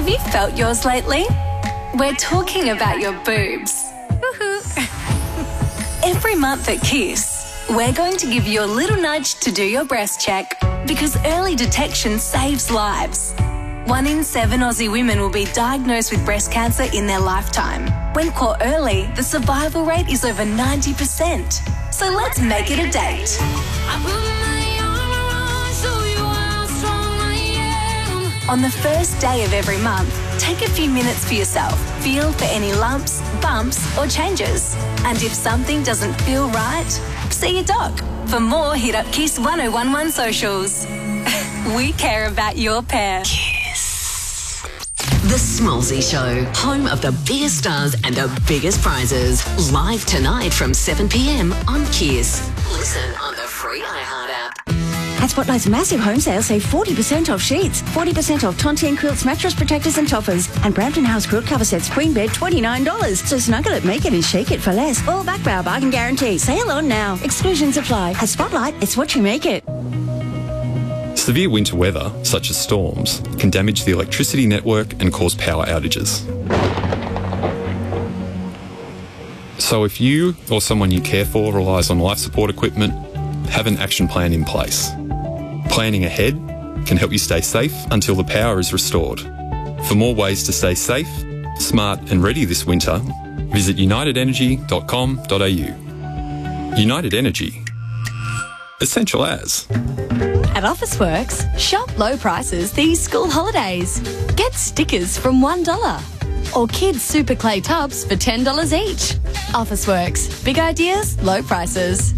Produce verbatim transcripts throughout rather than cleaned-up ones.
Have you felt yours lately? We're talking about your boobs. Every month at Kiss, we're going to give you a little nudge to do your breast check because early detection saves lives. One in seven Aussie women will be diagnosed with breast cancer in their lifetime. When caught early, the survival rate is over ninety percent. So let's make it a date. On the first day of every month, take a few minutes for yourself. Feel for any lumps, bumps or changes. And if something doesn't feel right, see your doc. For more, hit up Kiss one oh one one socials. We care about your pair. Kiss. The Smallsy Show, home of the biggest stars and the biggest prizes. Live tonight from seven p m on Kiss. Listen on the free iHeart app. At Spotlight's massive home sale, save forty percent off sheets, forty percent off Tontine quilts, mattress protectors and toppers, and Brampton House quilt cover sets queen bed twenty-nine dollars. So snuggle it, make it and shake it for less. All back by our bargain guarantee. Sale on now. Exclusions apply. At Spotlight, it's what you make it. Severe winter weather, such as storms, can damage the electricity network and cause power outages. So if you or someone you care for relies on life support equipment, have an action plan in place. Planning ahead can help you stay safe until the power is restored. For more ways to stay safe, smart and ready this winter, visit united energy dot com dot a u. United Energy. Essential as. At Officeworks, shop low prices these school holidays. Get stickers from one dollar. Or kids' super clay tubs for ten dollars each. Officeworks. Big ideas, low prices.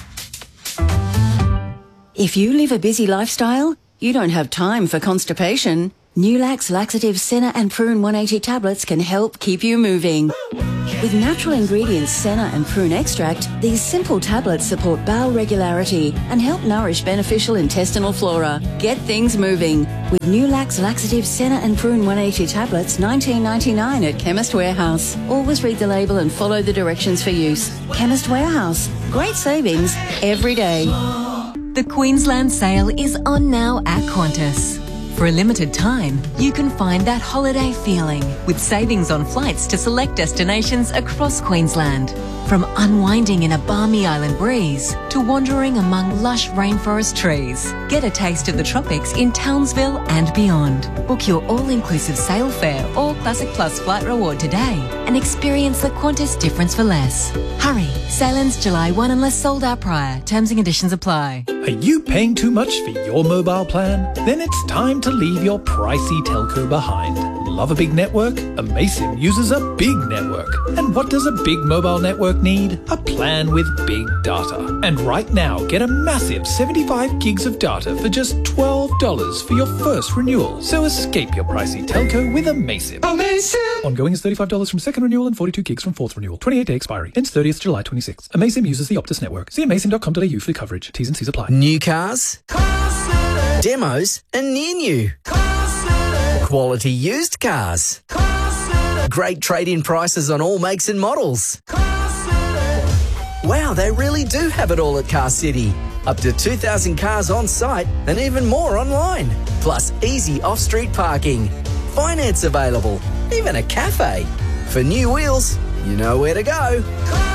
If you live a busy lifestyle, you don't have time for constipation. Nulax Laxative Senna and Prune one eighty tablets can help keep you moving. With natural ingredients Senna and Prune extract, these simple tablets support bowel regularity and help nourish beneficial intestinal flora. Get things moving with Nulax Laxative Senna and Prune one eighty tablets, nineteen ninety-nine at Chemist Warehouse. Always read the label and follow the directions for use. Chemist Warehouse. Great savings every day. The Queensland sale is on now at Qantas. For a limited time, you can find that holiday feeling with savings on flights to select destinations across Queensland. From unwinding in a balmy island breeze to wandering among lush rainforest trees. Get a taste of the tropics in Townsville and beyond. Book your all-inclusive sail fare or Classic Plus flight reward today and experience the Qantas difference for less. Hurry, sail ends July first unless sold out prior. Terms and conditions apply. Are you paying too much for your mobile plan? Then it's time to leave your pricey telco behind. Love a big network? Amaysim uses a big network. And what does a big mobile network need? A plan with big data. And right now, get a massive seventy-five gigs of data for just twelve dollars for your first renewal. So escape your pricey telco with Amaysim. Amaysim! Ongoing is thirty-five dollars from second renewal and forty-two gigs from fourth renewal. twenty-eight day expiry. Ends thirtieth July twenty-sixth. Amaysim uses the Optus network. See amaysim dot com dot a u for coverage. T's and C's apply. New cars, demos and near new. Quality used cars. Great trade-in prices on all makes and models. Wow, they really do have it all at Car City. Up to two thousand cars on site and even more online. Plus easy off-street parking. Finance available. Even a cafe. For new wheels, you know where to go.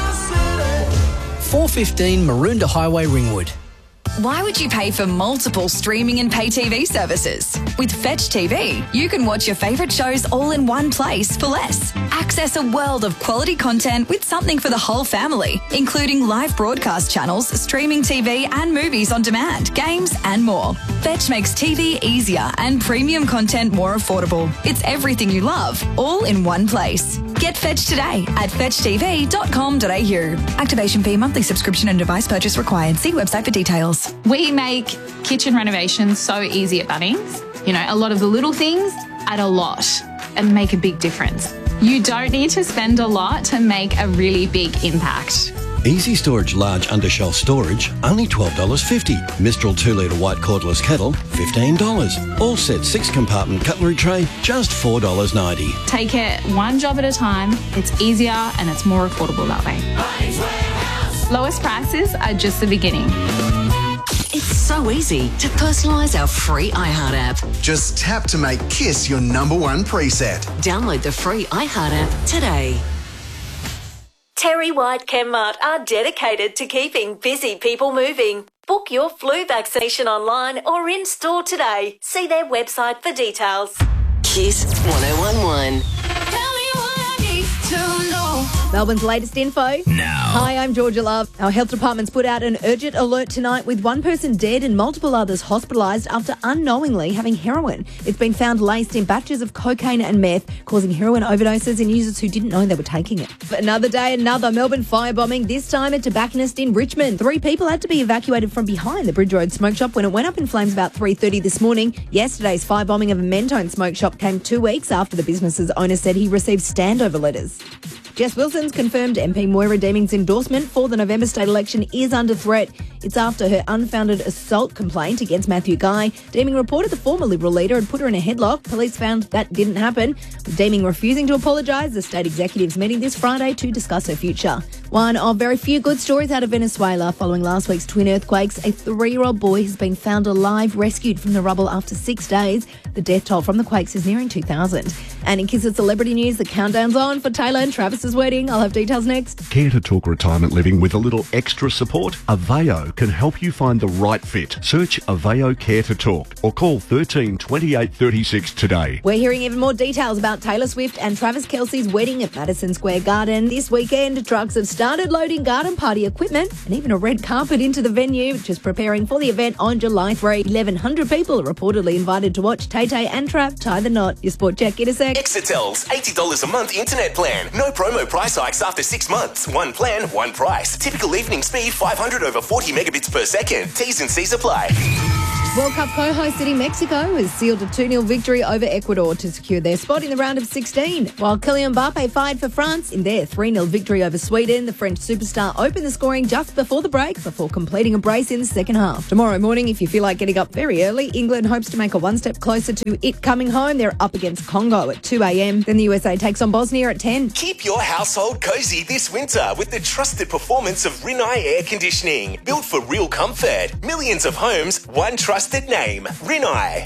four fifteen Maroondah Highway, Ringwood. Why would you pay for multiple streaming and pay T V services? With Fetch T V, you can watch your favourite shows all in one place for less. Access a world of quality content with something for the whole family, including live broadcast channels, streaming T V and movies on demand, games and more. Fetch makes T V easier and premium content more affordable. It's everything you love, all in one place. Get Fetch today at fetch t v dot com dot a u. Activation fee, monthly subscription and device purchase required. See website for details. We make kitchen renovations so easy at Bunnings. You know, a lot of the little things add a lot and make a big difference. You don't need to spend a lot to make a really big impact. Easy Storage Large Undershelf Storage, only twelve dollars fifty. Mistral two litre white cordless kettle, fifteen dollars. All set six compartment cutlery tray, just four dollars ninety. Take it one job at a time. It's easier and it's more affordable that way. Lowest prices are just the beginning. It's so easy to personalise our free iHeart app. Just tap to make Kiss your number one preset. Download the free iHeart app today. Terry White Chemmart are dedicated to keeping busy people moving. Book your flu vaccination online or in store today. See their website for details. Kiss one oh one one. Melbourne's latest info. Now. Hi, I'm Georgia Love. Our health department's put out an urgent alert tonight with one person dead and multiple others hospitalised after unknowingly having heroin. It's been found laced in batches of cocaine and meth, causing heroin overdoses in users who didn't know they were taking it. But another day, another Melbourne firebombing, this time a tobacconist in Richmond. Three people had to be evacuated from behind the Bridge Road smoke shop when it went up in flames about three thirty this morning. Yesterday's firebombing of a Mentone smoke shop came two weeks after the business's owner said he received standover letters. Jess Wilson's confirmed M P Moira Deeming's endorsement for the November state election is under threat. It's after her unfounded assault complaint against Matthew Guy. Deeming reported the former Liberal leader had put her in a headlock. Police found that didn't happen. With Deeming refusing to apologise, the state executive's meeting this Friday to discuss her future. One of very few good stories out of Venezuela following last week's twin earthquakes. A three-year-old boy has been found alive, rescued from the rubble after six days. The death toll from the quakes is nearing two thousand. And in Kiss of Celebrity News, the countdown's on for Taylor and Travis's wedding. I'll have details next. Care to talk retirement living with a little extra support? Aveo can help you find the right fit. Search Aveo Care to Talk or call one three two eight three six today. We're hearing even more details about Taylor Swift and Travis Kelce's wedding at Madison Square Garden. This weekend, trucks have started loading garden party equipment and even a red carpet into the venue, which is preparing for the event on July third. eleven hundred people are reportedly invited to watch Tay Tay and Trav tie the knot. Your sport check in a sec. Exitel's eighty dollars a month internet plan. No promo price hikes after six months. One plan, one price. Typical evening speed five hundred over forty megabits per second. T's and C's apply. World Cup co-host City Mexico has sealed a two nil victory over Ecuador to secure their spot in the round of sixteen. While Kylian Mbappe fired for France in their three nil victory over Sweden, the French superstar opened the scoring just before the break before completing a brace in the second half. Tomorrow morning, if you feel like getting up very early, England hopes to make a one step closer to it coming home. They're up against Congo at two a.m. Then the U S A takes on Bosnia at ten. Keep your household cozy this winter with the trusted performance of Rinnai Air Conditioning. Built for real comfort. Millions of homes, one trusted name. Rinnai.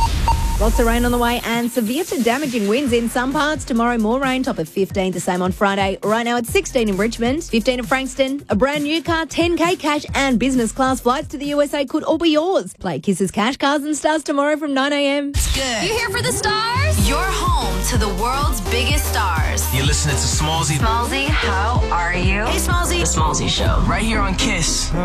Lots of rain on the way and severe to damaging winds in some parts. Tomorrow, more rain, top of fifteen. The same on Friday. Right now, it's sixteen in Richmond, fifteen in Frankston. A brand new car, ten K cash and business class flights to the U S A could all be yours. Play Kisses Cash Cars and Stars tomorrow from nine a.m. Good. You here for the stars? You're home to the world's biggest stars. You're listening to Smallzy. Smallzy, how are you? Hey, Smallzy. The Smallzy Show. Right here on Kiss.